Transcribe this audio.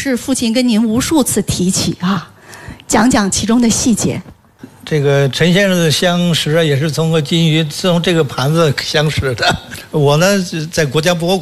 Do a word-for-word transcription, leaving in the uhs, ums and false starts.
是父亲跟您无数次提起啊，讲讲其中的细节。 这个陈先生的相识啊，也是通过金鱼，从这个盘子相识的。我呢，在国家博物